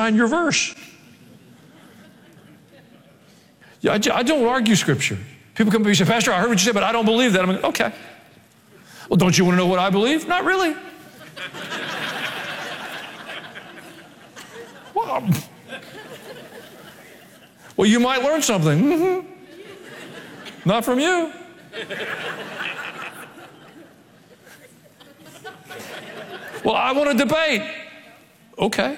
behind your verse. Yeah, I don't argue Scripture. People come to me and say, Pastor, I heard what you said, but I don't believe that. I'm like, okay. Well, don't you want to know what I believe? Not really. Well, you might learn something. Mm-hmm. Not from you. Well, I want to debate. Okay.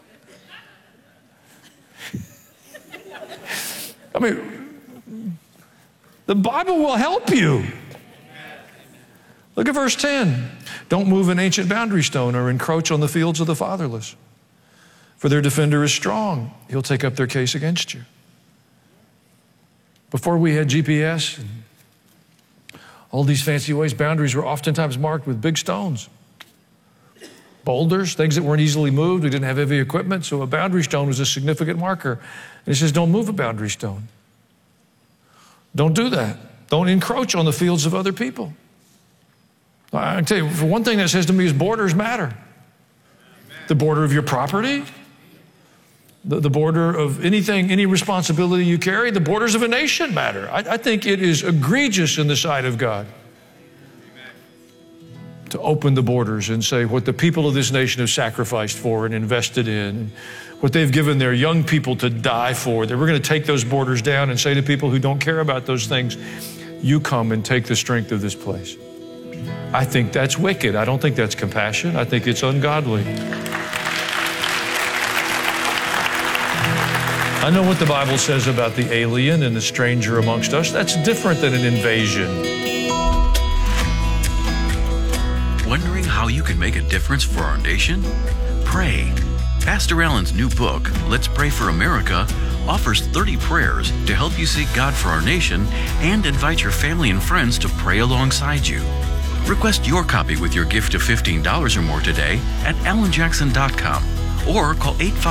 I mean, the Bible will help you. Look at verse 10. Don't move an ancient boundary stone or encroach on the fields of the fatherless. For their defender is strong. He'll take up their case against you. Before we had GPS and all these fancy ways, boundaries were oftentimes marked with big stones. Boulders, things that weren't easily moved. We didn't have heavy equipment, so a boundary stone was a significant marker. And it says, don't move a boundary stone. Don't do that. Don't encroach on the fields of other people. I can tell you, for one thing that says to me is borders matter. The border of your property, the border of anything, any responsibility you carry, the borders of a nation matter. I think it is egregious in the sight of God to open the borders and say what the people of this nation have sacrificed for and invested in, what they've given their young people to die for, that we're going to take those borders down and say to people who don't care about those things, you come and take the strength of this place. I think that's wicked. I don't think that's compassion. I think it's ungodly. I know what the Bible says about the alien and the stranger amongst us. That's different than an invasion. Wondering how you can make a difference for our nation? Pray. Pastor Allen's new book, Let's Pray for America, offers 30 prayers to help you seek God for our nation and invite your family and friends to pray alongside you. Request your copy with your gift of $15 or more today at allenjackson.com or call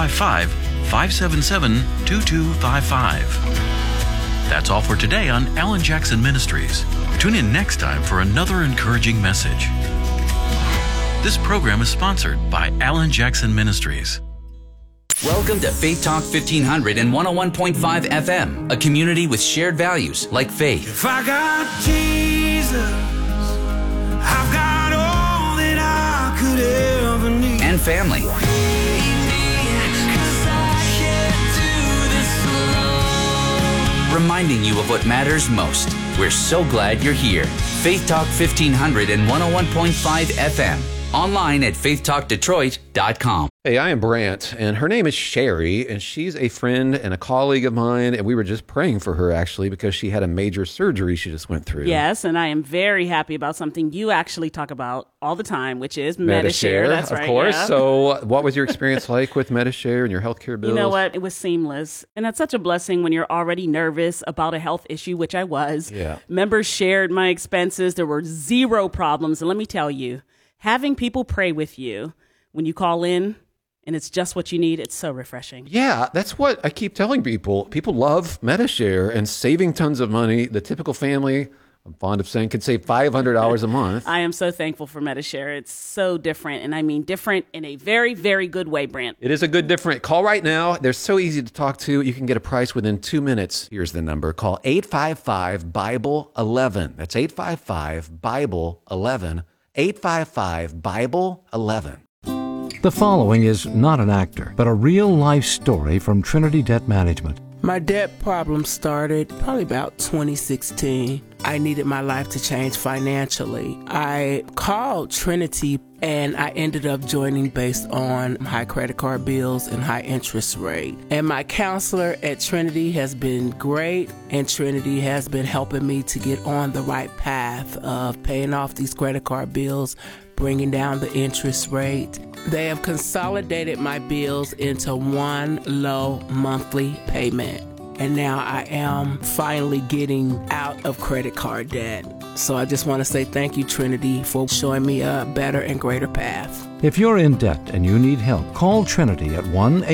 855-577-2255. That's all for today on Alan Jackson Ministries. Tune in next time for another encouraging message. This program is sponsored by Alan Jackson Ministries. Welcome to Faith Talk 1500 and 101.5 FM, a community with shared values like faith. If I got Jesus, I've got all that I could ever need. And family. Reminding you of what matters most. We're so glad you're here. Faith Talk 1500 and 101.5 FM. Online at faithtalkdetroit.com. Hey, I am Brant, and her name is Sherry, and she's a friend and a colleague of mine, and we were just praying for her, actually, because she had a major surgery she just went through. Yes, and I am very happy about something you actually talk about all the time, which is Medi-Share. That's right, of course. Yeah. So what was your experience like with Medi-Share and your healthcare bills? You know what? It was seamless, and that's such a blessing when you're already nervous about a health issue, which I was. Yeah. Members shared my expenses. There were zero problems, and let me tell you, having people pray with you when you call in, and it's just what you need, it's so refreshing. Yeah, that's what I keep telling people. People love Medi-Share and saving tons of money. The typical family, I'm fond of saying, could save $500 a month. I am so thankful for Medi-Share. It's so different, and I mean different in a very, very good way, Brant. It is a good different. Call right now. They're so easy to talk to. You can get a price within 2 minutes. Here's the number. Call 855-BIBLE-11. That's 855-BIBLE-11. 855-BIBLE-11. The following is not an actor, but a real-life story from Trinity Debt Management. My debt problem started probably about 2016. I needed my life to change financially. I called Trinity and I ended up joining based on high credit card bills and high interest rate. And my counselor at Trinity has been great, and Trinity has been helping me to get on the right path of paying off these credit card bills, bringing down the interest rate. They have consolidated my bills into one low monthly payment. And now I am finally getting out of credit card debt. So I just want to say thank you, Trinity, for showing me a better and greater path. If you're in debt and you need help, call Trinity at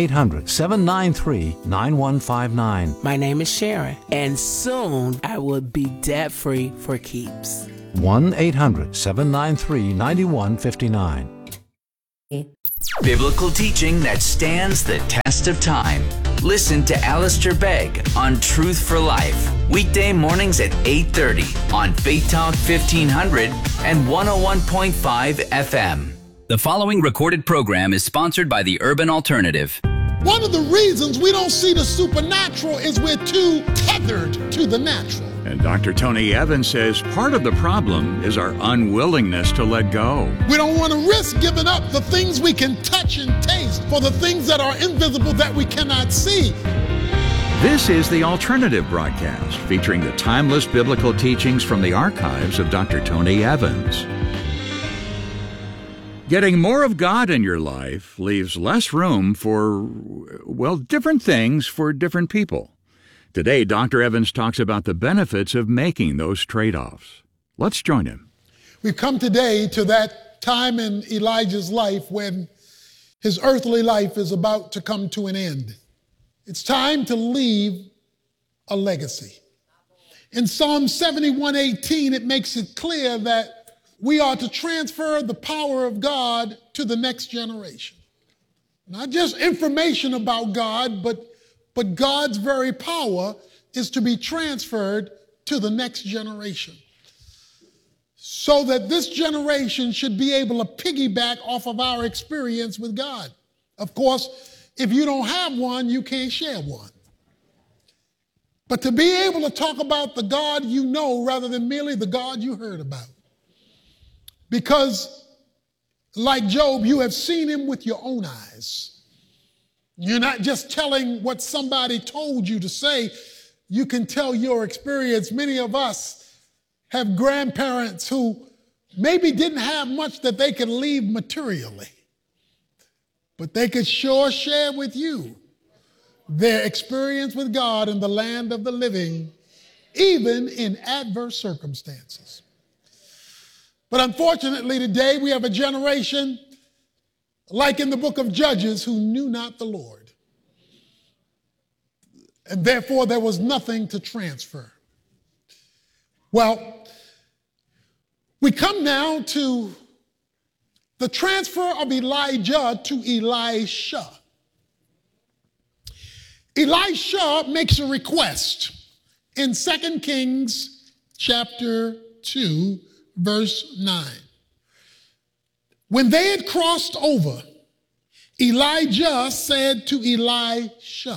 1-800-793-9159. My name is Sharon, and soon I will be debt-free for keeps. 1-800-793-9159. Biblical teaching that stands the test of time. Listen to Alistair Begg on Truth for Life. Weekday mornings at 8:30 on Faith Talk 1500 and 101.5 FM. The following recorded program is sponsored by the Urban Alternative. One of the reasons we don't see the supernatural is we're too tethered to the natural. And Dr. Tony Evans says part of the problem is our unwillingness to let go. We don't want to risk giving up the things we can touch and taste for the things that are invisible that we cannot see. This is the Alternative Broadcast, featuring the timeless biblical teachings from the archives of Dr. Tony Evans. Getting more of God in your life leaves less room for, well, different things for different people. Today, Dr. Evans talks about the benefits of making those trade-offs. Let's join him. We've come today to that time in Elijah's life when his earthly life is about to come to an end. It's time to leave a legacy. In Psalm 71:18, it makes it clear that we are to transfer the power of God to the next generation. Not just information about God, but God's very power is to be transferred to the next generation, so that this generation should be able to piggyback off of our experience with God. Of course, if you don't have one, you can't share one. But to be able to talk about the God you know rather than merely the God you heard about. Because, like Job, you have seen him with your own eyes. You're not just telling what somebody told you to say. You can tell your experience. Many of us have grandparents who maybe didn't have much that they could leave materially, but they could sure share with you their experience with God in the land of the living, even in adverse circumstances. But unfortunately today we have a generation like in the book of Judges, who knew not the Lord. And therefore, there was nothing to transfer. Well, we come now to the transfer of Elijah to Elisha. Elisha makes a request in 2 Kings chapter 2, verse 9. When they had crossed over, Elijah said to Elisha,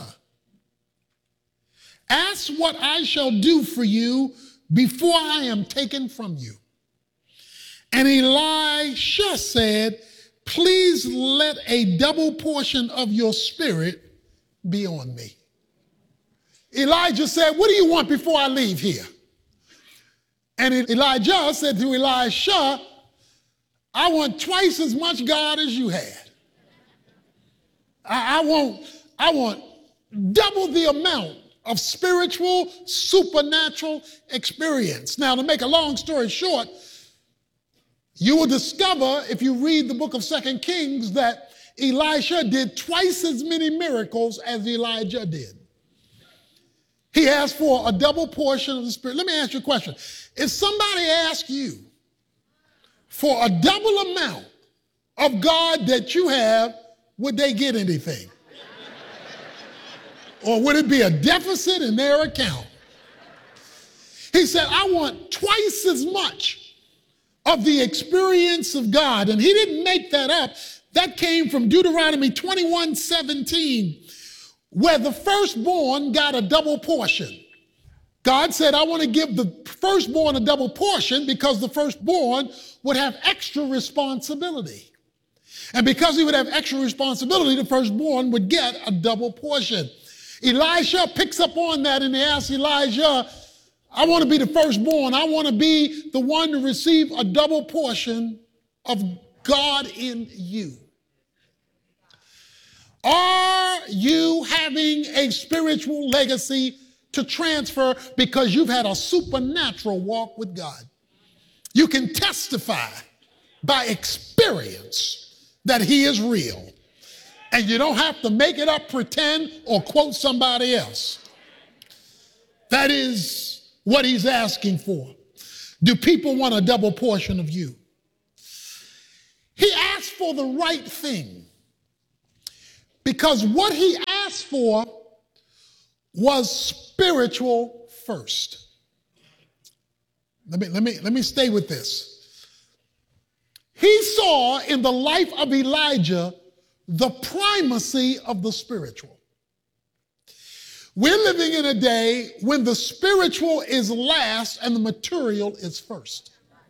"Ask what I shall do for you before I am taken from you." And Elisha said, "Please let a double portion of your spirit be on me." Elijah said, "What do you want before I leave here?" And Elijah said to Elisha, "I want twice as much God as you had. I want double the amount of spiritual, supernatural experience." Now, to make a long story short, you will discover, if you read the book of 2 Kings, that Elisha did twice as many miracles as Elijah did. He asked for a double portion of the Spirit. Let me ask you a question. If somebody asked you for a double amount of God that you have, would they get anything? Or would it be a deficit in their account? He said, "I want twice as much of the experience of God." And he didn't make that up. That came from Deuteronomy 21:17, where the firstborn got a double portion. God said, "I want to give the firstborn a double portion because the firstborn would have extra responsibility. And because he would have extra responsibility, the firstborn would get a double portion." Elisha picks up on that and he asks Elijah, "I want to be the firstborn. I want to be the one to receive a double portion of God in you." Are you having a spiritual legacy to transfer because you've had a supernatural walk with God? You can testify by experience that he is real. And you don't have to make it up, pretend, or quote somebody else. That is what he's asking for. Do people want a double portion of you? He asked for the right thing because what he asked for was spiritual first. Let me stay with this. He saw in the life of Elijah the primacy of the spiritual. We're living in a day when the spiritual is last and the material is first.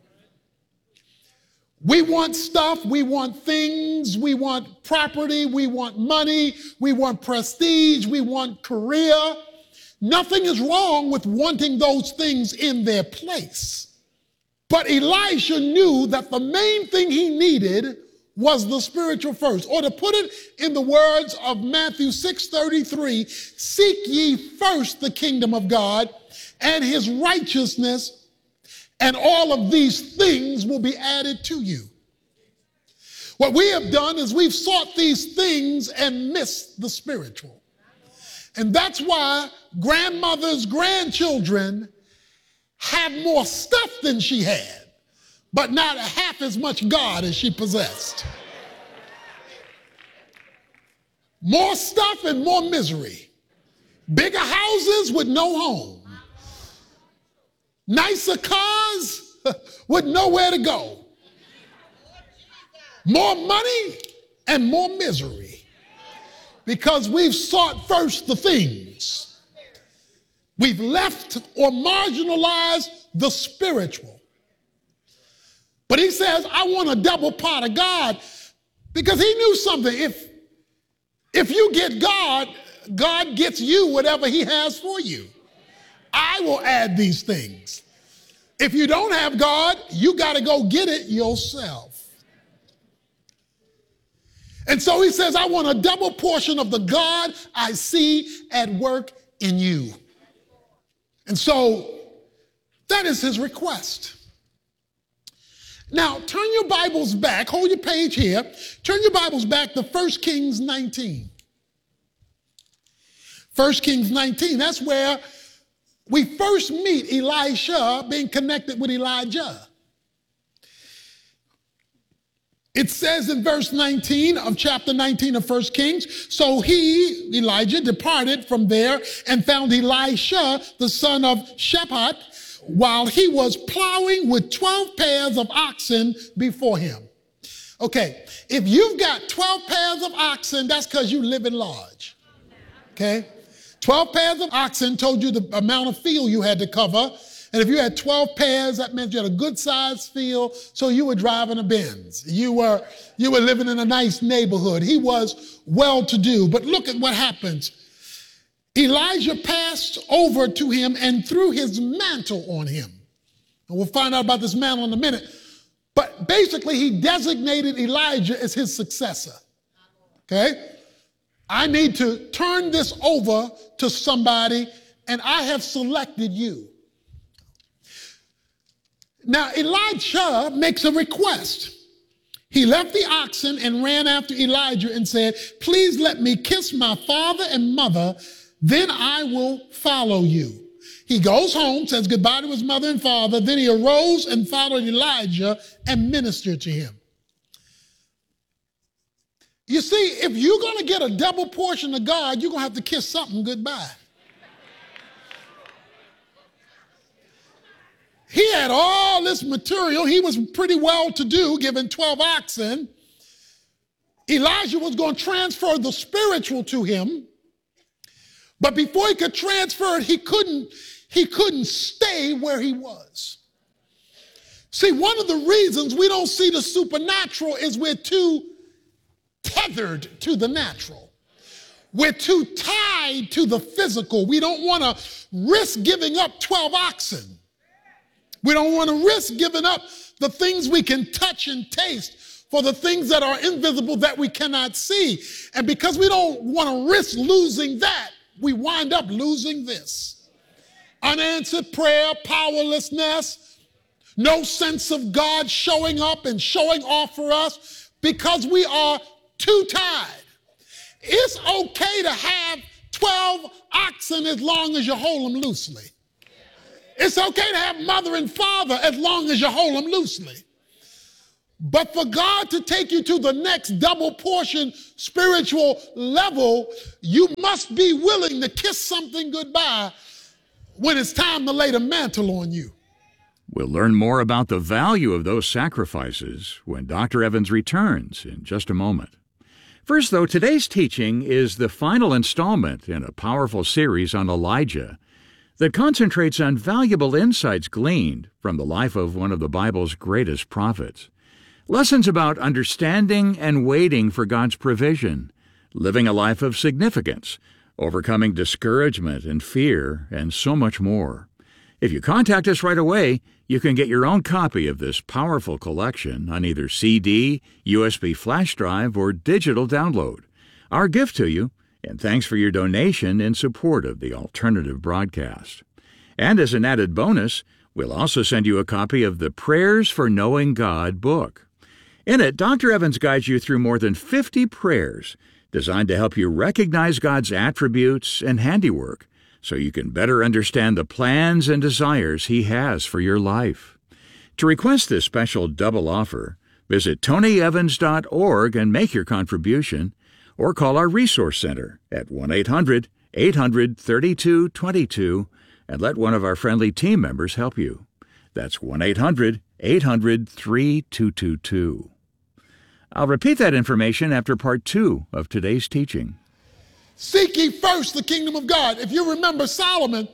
We want stuff, we want things, we want property, we want money, we want prestige, we want career. Nothing is wrong with wanting those things in their place. But Elisha knew that the main thing he needed was the spiritual first. Or to put it in the words of Matthew 6:33, seek ye first the kingdom of God and his righteousness, and all of these things will be added to you. What we have done is we've sought these things and missed the spiritual. And that's why grandmother's grandchildren have more stuff than she had, but not half as much God as she possessed. More stuff and more misery. Bigger houses with no home. Nicer cars with nowhere to go. More money and more misery. Because we've sought first the things. We've left or marginalized the spiritual. But he says, I want a double pot of God, because he knew something. If you get God, God gets you whatever he has for you. I will add these things. If you don't have God, you got to go get it yourself. And so he says, I want a double portion of the God I see at work in you. And so that is his request. Now, turn your Bibles back. Hold your page here. Turn your Bibles back to 1 Kings 19. 1 Kings 19, that's where we first meet Elisha being connected with Elijah. It says in verse 19 of chapter 19 of 1 Kings, so he, Elijah, departed from there and found Elisha, the son of Shaphat, while he was plowing with 12 pairs of oxen before him. Okay, if you've got 12 pairs of oxen, that's because you live in large. Okay? 12 pairs of oxen told you the amount of field you had to cover. And if you had 12 pairs, that meant you had a good sized field, so you were driving a Benz. You were living in a nice neighborhood. He was well-to-do. But look at what happens. Elijah passed over to him and threw his mantle on him. And we'll find out about this mantle in a minute. But basically, he designated Elijah as his successor. Okay? I need to turn this over to somebody, and I have selected you. Now, Elijah makes a request. He left the oxen and ran after Elijah and said, please let me kiss my father and mother, then I will follow you. He goes home, says goodbye to his mother and father, then he arose and followed Elijah and ministered to him. You see, if you're going to get a double portion of God, you're going to have to kiss something goodbye. He had all this material. He was pretty well-to-do, given 12 oxen. Elijah was going to transfer the spiritual to him. But before he could transfer it, he couldn't stay where he was. See, one of the reasons we don't see the supernatural is we're too tethered to the natural. We're too tied to the physical. We don't want to risk giving up 12 oxen. We don't want to risk giving up the things we can touch and taste for the things that are invisible that we cannot see. And because we don't want to risk losing that, we wind up losing this. Unanswered prayer, powerlessness, no sense of God showing up and showing off for us because we are too tied. It's okay to have 12 oxen as long as you hold them loosely. It's okay to have mother and father as long as you hold them loosely. But for God to take you to the next double portion spiritual level, you must be willing to kiss something goodbye when it's time to lay the mantle on you. We'll learn more about the value of those sacrifices when Dr. Evans returns in just a moment. First, though, today's teaching is the final installment in a powerful series on Elijah that concentrates on valuable insights gleaned from the life of one of the Bible's greatest prophets. Lessons about understanding and waiting for God's provision, living a life of significance, overcoming discouragement and fear, and so much more. If you contact us right away, you can get your own copy of this powerful collection on either CD, USB flash drive, or digital download. Our gift to you, and thanks for your donation in support of the alternative broadcast. And as an added bonus, we'll also send you a copy of the Prayers for Knowing God book. In it, Dr. Evans guides you through more than 50 prayers designed to help you recognize God's attributes and handiwork so you can better understand the plans and desires He has for your life. To request this special double offer, visit tonyevans.org and make your contribution, or call our Resource Center at 1-800-800-3222 and let one of our friendly team members help you. That's 1-800-800-3222. I'll repeat that information after part 2 of today's teaching. Seek ye first the kingdom of God. If you remember Solomon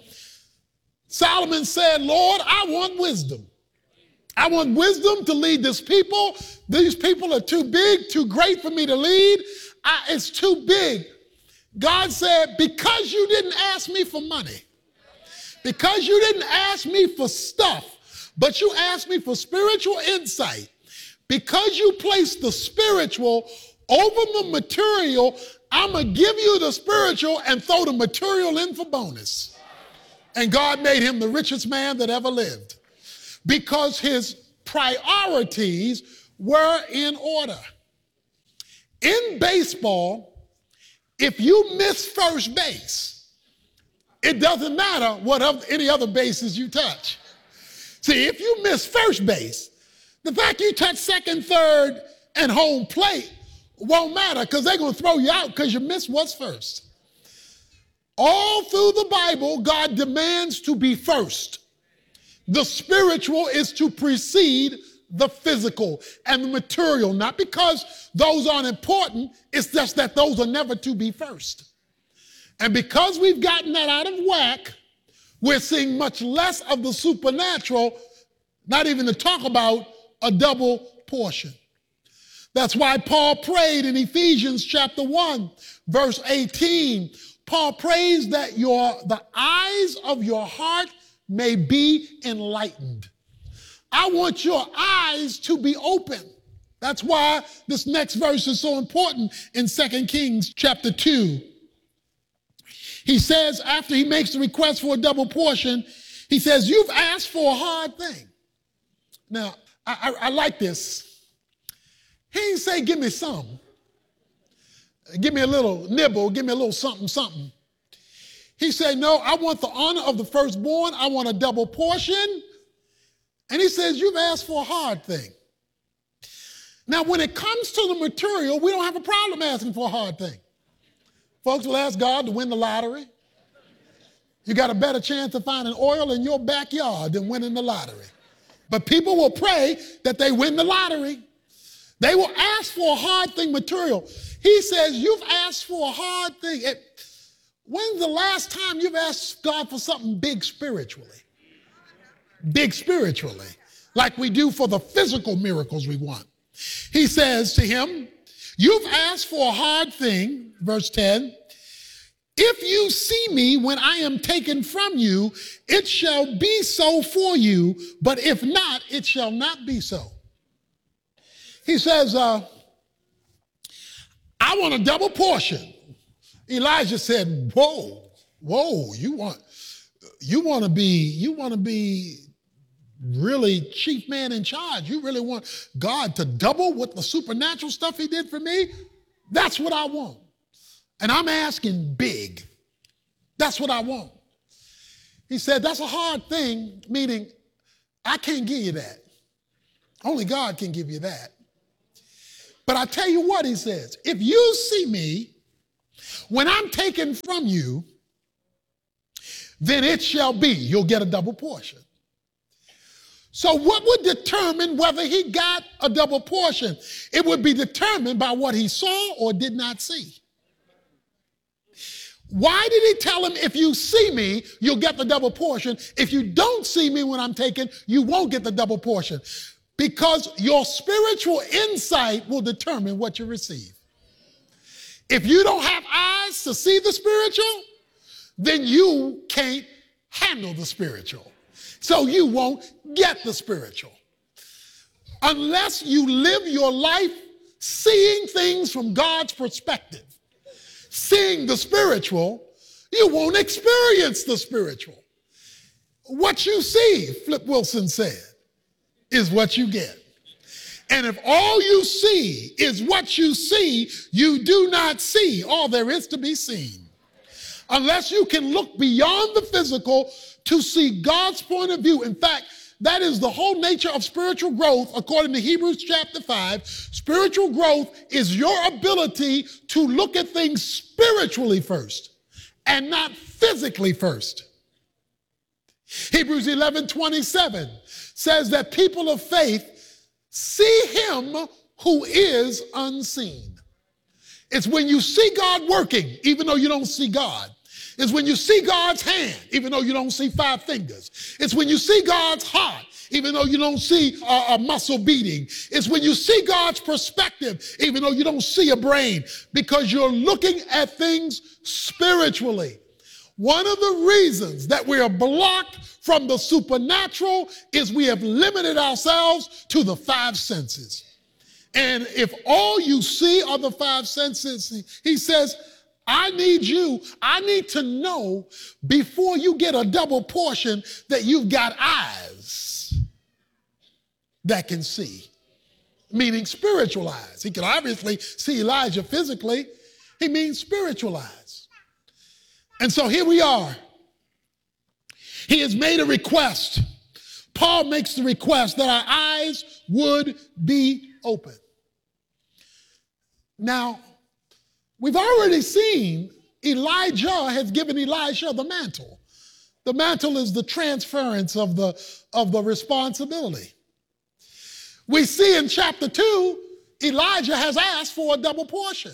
said, Lord, I want wisdom. I want wisdom to lead this people. These people are too big, too great for me to lead. It's too big. God said, because you didn't ask me for money, because you didn't ask me for stuff, but you asked me for spiritual insight, because you placed the spiritual over the material, I'm going to give you the spiritual and throw the material in for bonus. And God made him the richest man that ever lived because his priorities were in order. In baseball, if you miss first base, it doesn't matter what any other bases you touch. See, if you miss first base, the fact you touch second, third, and home plate won't matter because they're going to throw you out because you missed what's first. All through the Bible, God demands to be first. The spiritual is to precede the physical and the material, not because those aren't important, it's just that those are never to be first. And because we've gotten that out of whack, we're seeing much less of the supernatural, not even to talk about a double portion. That's why Paul prayed in Ephesians chapter 1, verse 18. Paul prays that the eyes of your heart may be enlightened. I want your eyes to be open. That's why this next verse is so important in 2 Kings chapter 2. He says, after he makes the request for a double portion, he says, you've asked for a hard thing. Now, I like this. He didn't say, give me some. Give me a little nibble, give me a little something, something. He said, no, I want the honor of the firstborn. I want a double portion. And he says, you've asked for a hard thing. Now, when it comes to the material, we don't have a problem asking for a hard thing. Folks will ask God to win the lottery. You got a better chance of finding oil in your backyard than winning the lottery. But people will pray that they win the lottery. They will ask for a hard thing material. He says, you've asked for a hard thing. When's the last time you've asked God for something big spiritually? Big spiritually, like we do for the physical miracles we want. He says to him, you've asked for a hard thing, verse 10. If you see me when I am taken from you, it shall be so for you, but if not, it shall not be so. He says, I want a double portion. Elijah said, whoa, you want to be really chief man in charge. You really want God to double what the supernatural stuff he did for me? That's what I want. And I'm asking big. That's what I want. He said, that's a hard thing, meaning I can't give you that. Only God can give you that. But I tell you what, he says, if you see me when I'm taken from you, then it shall be, you'll get a double portion. So what would determine whether he got a double portion? It would be determined by what he saw or did not see. Why did he tell him, if you see me, you'll get the double portion? If you don't see me when I'm taken, you won't get the double portion. Because your spiritual insight will determine what you receive. If you don't have eyes to see the spiritual, then you can't handle the spiritual. So you won't get the spiritual. Unless you live your life seeing things from God's perspective, seeing the spiritual, you won't experience the spiritual. What you see, Flip Wilson said, is what you get. And if all you see is what you see, you do not see all there is to be seen. Unless you can look beyond the physical to see God's point of view. In fact, that is the whole nature of spiritual growth, according to Hebrews chapter 5. Spiritual growth is your ability to look at things spiritually first and not physically first. Hebrews 11:27 says that people of faith see him who is unseen. It's when you see God working, even though you don't see God. It's when you see God's hand, even though you don't see 5 fingers. It's when you see God's heart, even though you don't see a muscle beating. It's when you see God's perspective, even though you don't see a brain, because you're looking at things spiritually. One of the reasons that we are blocked from the supernatural is we have limited ourselves to the 5 senses. And if all you see are the 5 senses, he says, I need to know before you get a double portion that you've got eyes that can see, meaning spiritual eyes. He can obviously see Elijah physically. He means spiritual eyes. And so here we are. He has made a request. Paul makes the request that our eyes would be open. Now, we've already seen Elijah has given Elisha the mantle. The mantle is the transference of the responsibility. We see in chapter 2, Elijah has asked for a double portion.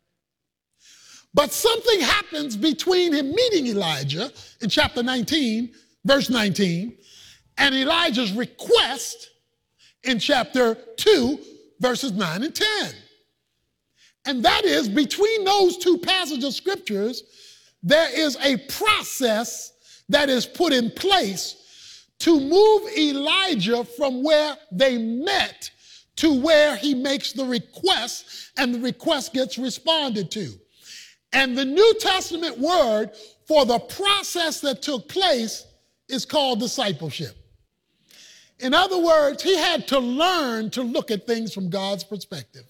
But something happens between him meeting Elijah in chapter 19, verse 19, and Elijah's request in chapter 2, verses 9 and 10. And that is, between those two passages of scriptures, there is a process that is put in place to move Elijah from where they met to where he makes the request, and the request gets responded to. And the New Testament word for the process that took place is called discipleship. In other words, he had to learn to look at things from God's perspective.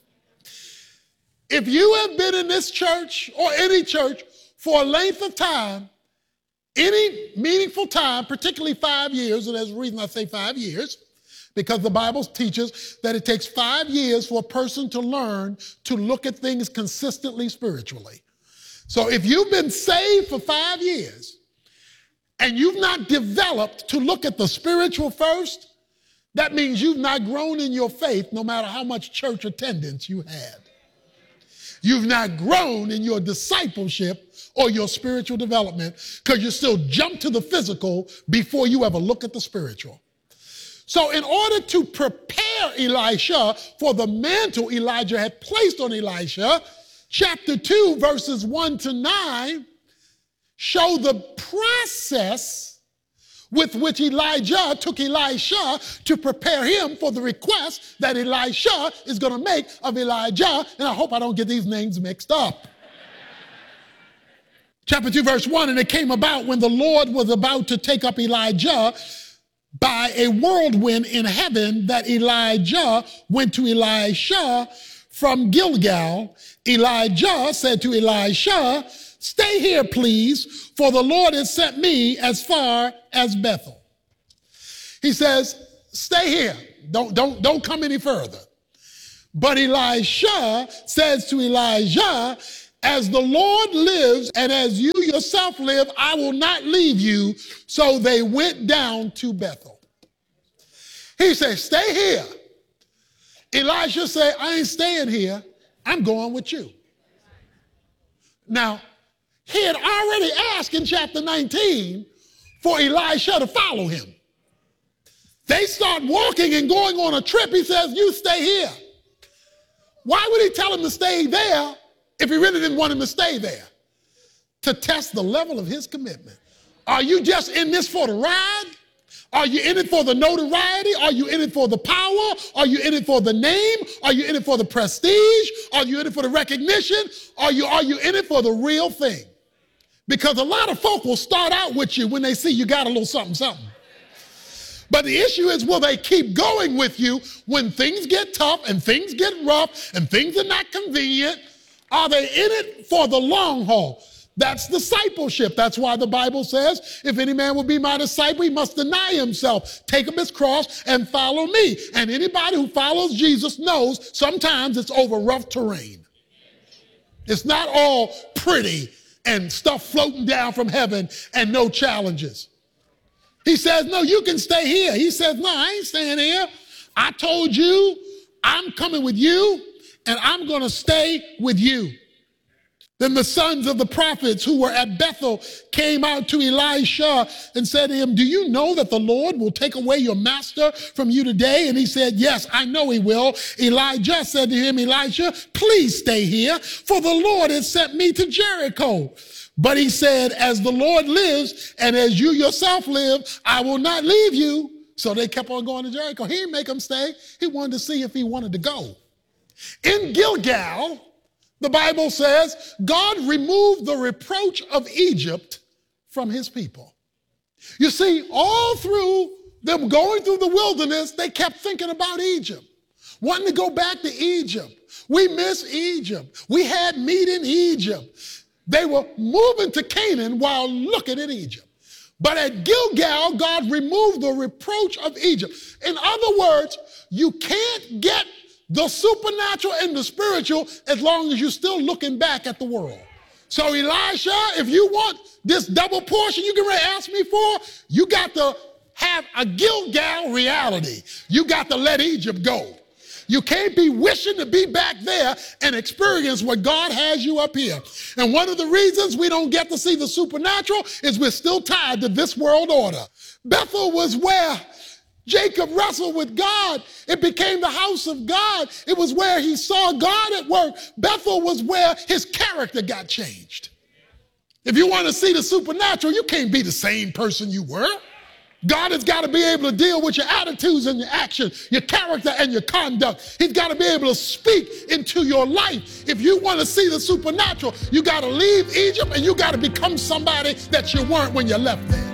If you have been in this church or any church for a length of time, any meaningful time, particularly 5 years, and there's a reason I say 5 years, because the Bible teaches that it takes 5 years for a person to learn to look at things consistently spiritually. So if you've been saved for 5 years and you've not developed to look at the spiritual first, that means you've not grown in your faith no matter how much church attendance you had. You've not grown in your discipleship or your spiritual development because you still jump to the physical before you ever look at the spiritual. So in order to prepare Elisha for the mantle Elijah had placed on Elisha, chapter 2, verses 1 to 9 show the process with which Elijah took Elisha to prepare him for the request that Elisha is going to make of Elijah. And I hope I don't get these names mixed up. Chapter 2, verse 1, and it came about when the Lord was about to take up Elijah by a whirlwind in heaven that Elijah went to Elisha from Gilgal. Elijah said to Elisha, "Stay here, please, for the Lord has sent me as far as Bethel." He says, stay here. Don't come any further. But Elisha says to Elijah, as the Lord lives and as you yourself live, I will not leave you. So they went down to Bethel. He said, stay here. Elisha said, I ain't staying here. I'm going with you. Now, he had already asked in chapter 19 for Elisha to follow him. They start walking and going on a trip. He says, you stay here. Why would he tell him to stay there if he really didn't want him to stay there? To test the level of his commitment. Are you just in this for the ride? Are you in it for the notoriety? Are you in it for the power? Are you in it for the name? Are you in it for the prestige? Are you in it for the recognition? Are you in it for the real thing? Because a lot of folk will start out with you when they see you got a little something, something. But the issue is, will they keep going with you when things get tough and things get rough and things are not convenient? Are they in it for the long haul? That's discipleship. That's why the Bible says, if any man will be my disciple, he must deny himself, take up his cross, and follow me. And anybody who follows Jesus knows sometimes it's over rough terrain. It's not all pretty and stuff floating down from heaven and no challenges. He says, no, you can stay here. He says, no, I ain't staying here. I told you I'm coming with you, and I'm going to stay with you. Then the sons of the prophets who were at Bethel came out to Elisha and said to him, do you know that the Lord will take away your master from you today? And he said, yes, I know he will. Elijah said to him, Elisha, please stay here, for the Lord has sent me to Jericho. But he said, as the Lord lives and as you yourself live, I will not leave you. So they kept on going to Jericho. He didn't make them stay. He wanted to see if he wanted to go. In Gilgal, the Bible says, God removed the reproach of Egypt from his people. You see, all through them going through the wilderness, they kept thinking about Egypt, wanting to go back to Egypt. We miss Egypt. We had meat in Egypt. They were moving to Canaan while looking at Egypt. But at Gilgal, God removed the reproach of Egypt. In other words, you can't get the supernatural and the spiritual as long as you're still looking back at the world. So Elisha, if you want this double portion you can ask me for, you got to have a Gilgal reality. You got to let Egypt go. You can't be wishing to be back there and experience what God has you up here. And one of the reasons we don't get to see the supernatural is we're still tied to this world order. Bethel was where Jacob wrestled with God. It became the house of God. It was where he saw God at work. Bethel was where his character got changed. If you want to see the supernatural, you can't be the same person you were. God has got to be able to deal with your attitudes and your actions, your character and your conduct. He's got to be able to speak into your life. If you want to see the supernatural, you got to leave Egypt and you got to become somebody that you weren't when you left there.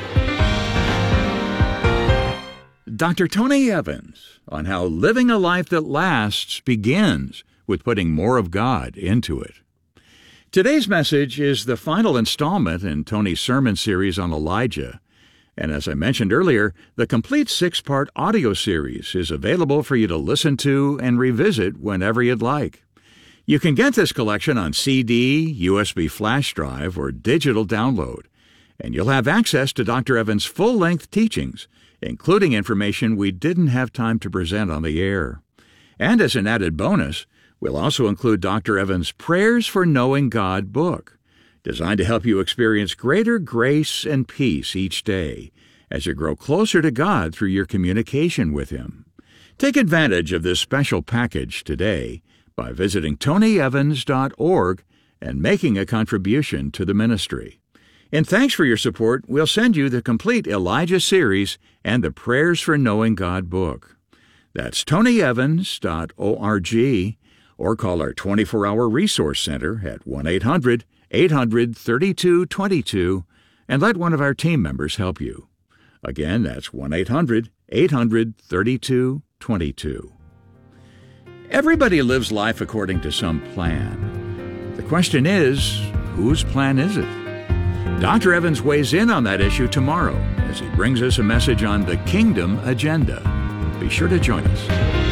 Dr. Tony Evans on how living a life that lasts begins with putting more of God into it. Today's message is the final installment in Tony's sermon series on Elijah. And as I mentioned earlier, the complete 6-part audio series is available for you to listen to and revisit whenever you'd like. You can get this collection on CD, USB flash drive, or digital download, and you'll have access to Dr. Evans' full-length teachings, including information we didn't have time to present on the air. And as an added bonus, we'll also include Dr. Evans' Prayers for Knowing God book, designed to help you experience greater grace and peace each day as you grow closer to God through your communication with Him. Take advantage of this special package today by visiting tonyevans.org and making a contribution to the ministry. In thanks for your support, we'll send you the complete Elijah series and the Prayers for Knowing God book. That's tonyevans.org, or call our 24-hour resource center at 1-800-800-3222 and let one of our team members help you. Again, that's 1-800-800-3222. Everybody lives life according to some plan. The question is, whose plan is it? Dr. Evans weighs in on that issue tomorrow as he brings us a message on the Kingdom Agenda. Be Be sure to join us.